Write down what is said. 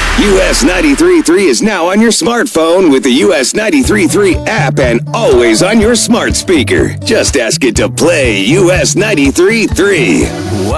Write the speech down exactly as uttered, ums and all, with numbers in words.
U S ninety-three point three is now on your smartphone with the U S ninety-three point three app and always on your smart speaker. Just ask it to play U S ninety-three point three.